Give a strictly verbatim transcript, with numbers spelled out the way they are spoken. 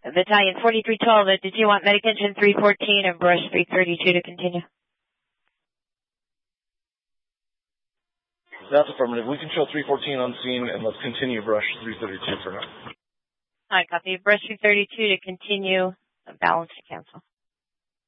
Battalion forty-three twelve, did you want medic engine three fourteen and brush three thirty-two to continue? That's affirmative. We control three fourteen on scene, and let's continue brush three thirty-two for now. Alright, copy. Brush three thirty-two to continue, balance to cancel.